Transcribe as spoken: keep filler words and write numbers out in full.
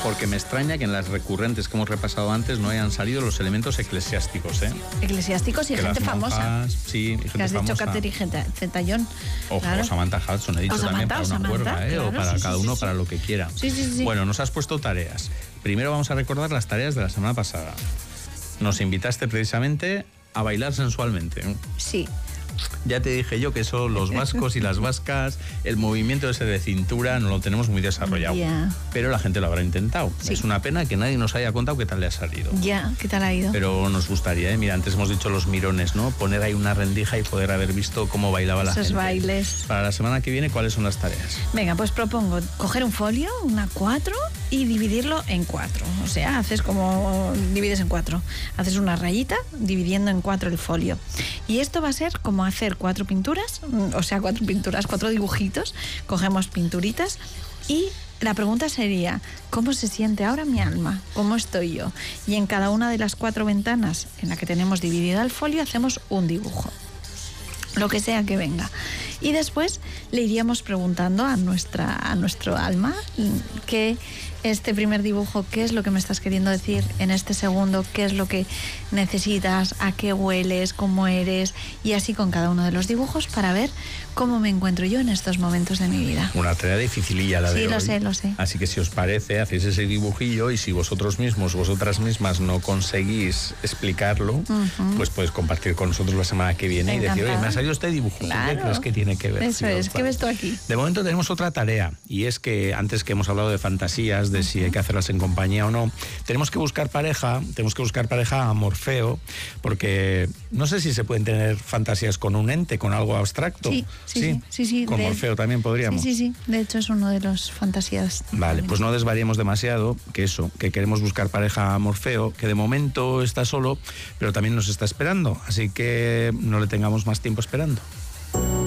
porque me extraña que en las recurrentes que hemos repasado antes no hayan salido los elementos eclesiásticos, ¿eh? Eclesiásticos y que gente las monjas, famosa. Sí, y gente que has famosa. dicho Catherine Zeta-Jones. Ojo, claro. Samantha Hudson, he dicho O también Samantha, para o una Samantha, cuerda, ¿eh? claro, o para sí, cada sí, uno, sí, para sí. lo que quiera. Sí, sí, sí. Bueno, nos has puesto tareas. Primero vamos a recordar las tareas de la semana pasada. Nos invitaste precisamente a bailar sensualmente. Sí. Ya te dije yo que eso, los vascos y las vascas, el movimiento ese de cintura no lo tenemos muy desarrollado. Ya. Pero la gente lo habrá intentado. Sí. Es una pena que nadie nos haya contado qué tal le ha salido. Ya, ¿qué tal ha ido? Pero nos gustaría, ¿eh? Mira, antes hemos dicho los mirones, ¿no? Poner ahí una rendija y poder haber visto cómo bailaba la Esos gente. bailes. Para la semana que viene, ¿cuáles son las tareas? Venga, pues propongo coger un folio, una cuatro, y dividirlo en cuatro. O sea, haces como divides en cuatro. Haces una rayita dividiendo en cuatro el folio. Y esto va a ser como hacer cuatro pinturas, o sea, cuatro pinturas, cuatro dibujitos. Cogemos pinturitas y la pregunta sería, ¿cómo se siente ahora mi alma? ¿Cómo estoy yo? Y en cada una de las cuatro ventanas en la que tenemos dividida el folio hacemos un dibujo. Lo que sea que venga. Y después le iríamos preguntando a nuestra a nuestro alma que este primer dibujo, qué es lo que me estás queriendo decir, en este segundo, qué es lo que necesitas, a qué hueles, cómo eres, y así con cada uno de los dibujos para ver cómo me encuentro yo en estos momentos de mi vida. Una tarea dificililla la de Sí, hoy. lo sé, lo sé. Así que si os parece, hacéis ese dibujillo y si vosotros mismos, vosotras mismas no conseguís explicarlo, uh-huh. pues puedes compartir con nosotros la semana que viene y decir, oye, me ha salido este dibujo, claro. ¿qué crees que tiene que ver? Eso es, ¿qué ves tú aquí? De momento tenemos otra tarea y es que antes que hemos hablado de fantasías, de si hay que hacerlas en compañía o no, tenemos que buscar pareja, tenemos que buscar pareja a Morfeo, porque no sé si se pueden tener fantasías con un ente, con algo abstracto. Sí, sí, sí. sí, sí con de... Morfeo también podríamos. Sí, sí, sí. De hecho es uno de los fantasías. Vale, pues no desvariemos demasiado, que eso, que queremos buscar pareja a Morfeo, que de momento está solo, pero también nos está esperando, así que no le tengamos más tiempo esperando.